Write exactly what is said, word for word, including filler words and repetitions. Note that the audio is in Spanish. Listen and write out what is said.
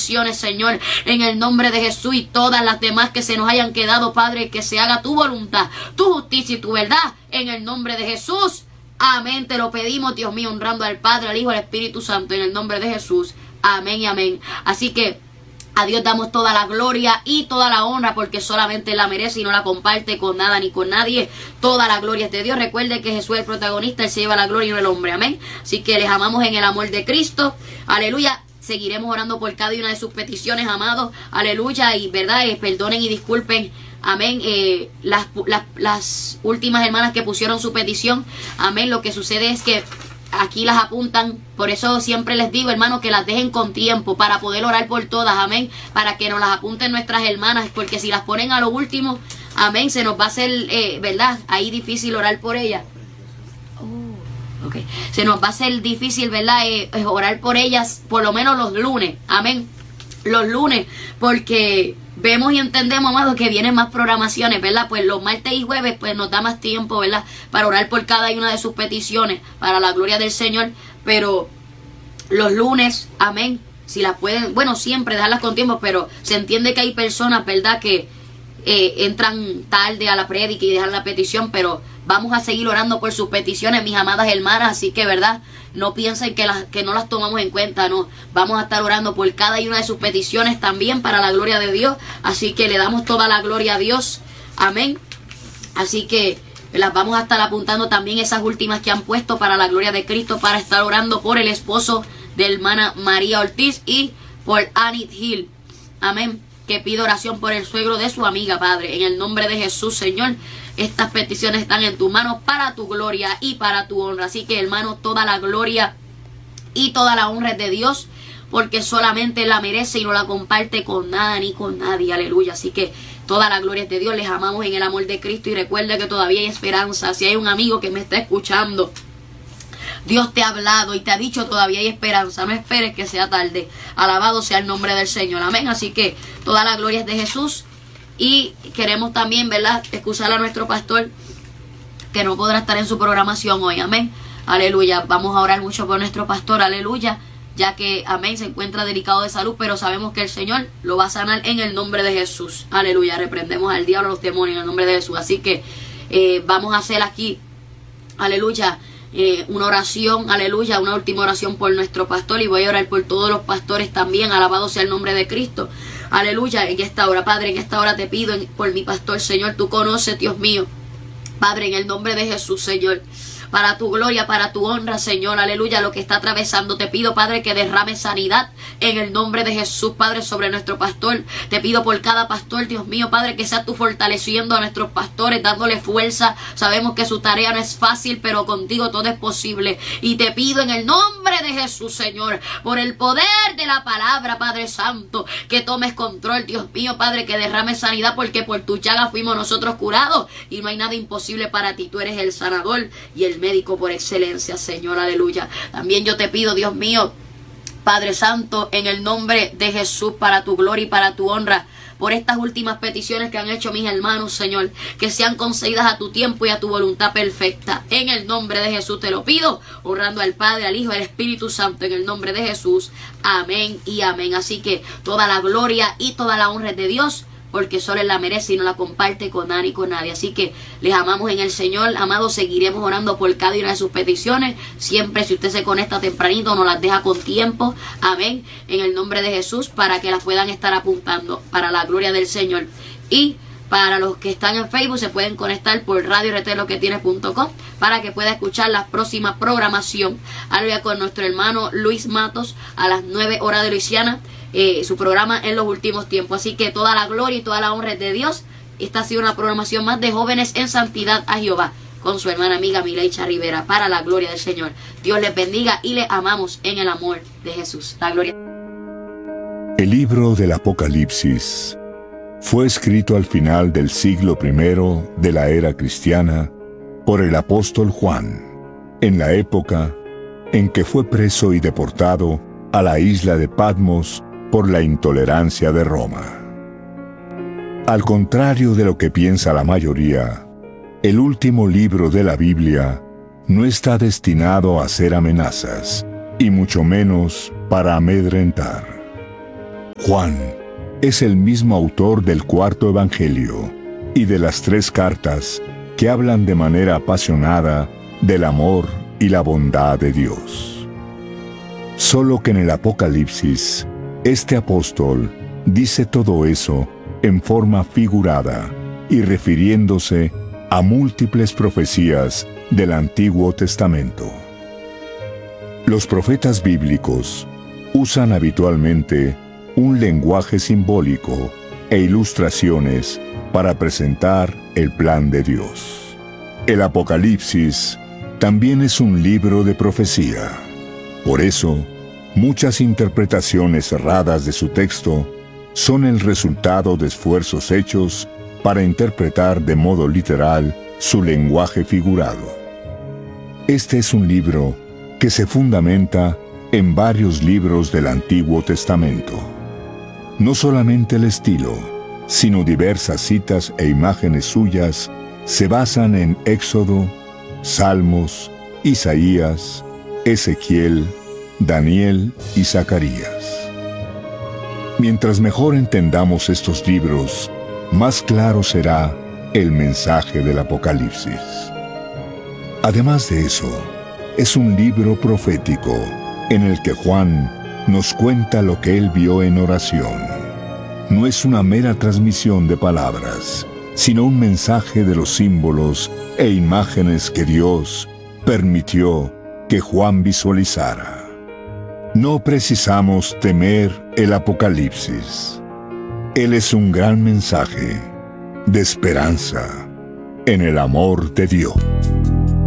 peticiones, Señor, en el nombre de Jesús, y todas las demás que se nos hayan quedado, Padre, que se haga tu voluntad, tu justicia y tu verdad, en el nombre de Jesús. Amén, te lo pedimos, Dios mío, honrando al Padre, al Hijo, al Espíritu Santo, en el nombre de Jesús. Amén y amén. Así que a Dios damos toda la gloria y toda la honra, porque solamente la merece y no la comparte con nada ni con nadie. Toda la gloria es de Dios. Recuerde que Jesús es el protagonista, Él se lleva la gloria y no el hombre. Amén. Así que les amamos en el amor de Cristo. Aleluya. Seguiremos orando por cada una de sus peticiones, amados. Aleluya. Y verdad, eh, perdonen y disculpen. Amén. Eh, las, las, las últimas hermanas que pusieron su petición. Amén. Lo que sucede es que aquí las apuntan, por eso siempre les digo, hermanos, que las dejen con tiempo para poder orar por todas, amén, para que nos las apunten nuestras hermanas, porque si las ponen a lo último, amén, se nos va a hacer, eh, ¿verdad? Ahí difícil orar por ellas. Oh, okay. Se nos va a hacer difícil, ¿verdad? Eh, orar por ellas, por lo menos los lunes, amén, los lunes, porque vemos y entendemos, amados, que vienen más programaciones, ¿verdad? Pues los martes y jueves, pues nos da más tiempo, ¿verdad? Para orar por cada una de sus peticiones, para la gloria del Señor. Pero los lunes, amén, si las pueden, bueno, siempre dejarlas con tiempo, pero se entiende que hay personas, ¿verdad? Que eh, entran tarde a la prédica y dejan la petición, pero vamos a seguir orando por sus peticiones, mis amadas hermanas, así que, ¿verdad? No piensen que, las, que no las tomamos en cuenta, no. Vamos a estar orando por cada una de sus peticiones también para la gloria de Dios. Así que le damos toda la gloria a Dios. Amén. Así que las vamos a estar apuntando también, esas últimas que han puesto para la gloria de Cristo, para estar orando por el esposo de hermana María Ortiz y por Anit Hill. Amén. Que pido oración por el suegro de su amiga, Padre. En el nombre de Jesús, Señor, estas peticiones están en tus manos para tu gloria y para tu honra. Así que, hermanos, toda la gloria y toda la honra es de Dios, porque solamente la merece y no la comparte con nada ni con nadie. Aleluya. Así que toda la gloria es de Dios. Les amamos en el amor de Cristo y recuerda que todavía hay esperanza. Si hay un amigo que me está escuchando, Dios te ha hablado y te ha dicho todavía hay esperanza. No esperes que sea tarde. Alabado sea el nombre del Señor. Amén. Así que toda la gloria es de Jesús. Y queremos también, ¿verdad?, excusar a nuestro pastor que no podrá estar en su programación hoy. Amén. Aleluya. Vamos a orar mucho por nuestro pastor. Aleluya. Ya que, amén, se encuentra delicado de salud, pero sabemos que el Señor lo va a sanar en el nombre de Jesús. Aleluya. Reprendemos al diablo, a los demonios en el nombre de Jesús. Así que eh, vamos a hacer aquí, aleluya, Eh, una oración, aleluya, una última oración por nuestro pastor, y voy a orar por todos los pastores también. Alabado sea el nombre de Cristo, aleluya. En esta hora, Padre, en esta hora te pido por mi pastor, Señor, tú conoces, Dios mío, Padre, en el nombre de Jesús, Señor, para tu gloria, para tu honra, Señor, aleluya, lo que está atravesando, te pido, Padre, que derrame sanidad en el nombre de Jesús, Padre, sobre nuestro pastor. Te pido por cada pastor, Dios mío, Padre, que seas tú fortaleciendo a nuestros pastores, dándole fuerza. Sabemos que su tarea no es fácil, pero contigo todo es posible. Y te pido en el nombre de Jesús, Señor, por el poder de la palabra, Padre Santo, que tomes control, Dios mío, Padre, que derrame sanidad, porque por tu llaga fuimos nosotros curados y no hay nada imposible para ti. Tú eres el sanador y el médico por excelencia, Señor, aleluya. También yo te pido, Dios mío, Padre Santo, en el nombre de Jesús, para tu gloria y para tu honra, por estas últimas peticiones que han hecho mis hermanos, Señor, que sean concedidas a tu tiempo y a tu voluntad perfecta. En el nombre de Jesús te lo pido, honrando al Padre, al Hijo y al Espíritu Santo, en el nombre de Jesús. Amén y amén. Así que toda la gloria y toda la honra es de Dios, porque solo Él la merece y no la comparte con nadie ni con nadie. Así que les amamos en el Señor, amados. Seguiremos orando por cada una de sus peticiones. Siempre, si usted se conecta tempranito, nos las deja con tiempo. Amén. En el nombre de Jesús, para que las puedan estar apuntando para la gloria del Señor. Y para los que están en Facebook, se pueden conectar por radio r t lo que tienes punto com para que pueda escuchar la próxima programación. Aleluya, con nuestro hermano Luis Matos a las nueve horas de Luisiana. Eh, su programa en los últimos tiempos. Así que toda la gloria y toda la honra es de Dios. Esta ha sido una programación más de Jóvenes en Santidad a Jehová, con su hermana amiga Mileicha Rivera, para la gloria del Señor. Dios les bendiga y les amamos en el amor de Jesús. La gloria. El libro del Apocalipsis fue escrito al final del siglo primero de la era cristiana por el apóstol Juan, en la época en que fue preso y deportado a la isla de Patmos por la intolerancia de Roma. Al contrario de lo que piensa la mayoría, el último libro de la Biblia no está destinado a ser amenazas, y mucho menos para amedrentar. Juan es el mismo autor del cuarto evangelio y de las tres cartas que hablan de manera apasionada del amor y la bondad de Dios. Solo que en el Apocalipsis, este apóstol dice todo eso en forma figurada y refiriéndose a múltiples profecías del Antiguo Testamento. Los profetas bíblicos usan habitualmente un lenguaje simbólico e ilustraciones para presentar el plan de Dios. El Apocalipsis también es un libro de profecía. Por eso, muchas interpretaciones erradas de su texto son el resultado de esfuerzos hechos para interpretar de modo literal su lenguaje figurado. Este es un libro que se fundamenta en varios libros del Antiguo Testamento. No solamente el estilo, sino diversas citas e imágenes suyas se basan en Éxodo, Salmos, Isaías, Ezequiel, Daniel y Zacarías. Mientras mejor entendamos estos libros, más claro será el mensaje del Apocalipsis. Además de eso, es un libro profético en el que Juan nos cuenta lo que él vio en oración. No es una mera transmisión de palabras, sino un mensaje de los símbolos e imágenes que Dios permitió que Juan visualizara. No precisamos temer el Apocalipsis. Él es un gran mensaje de esperanza en el amor de Dios.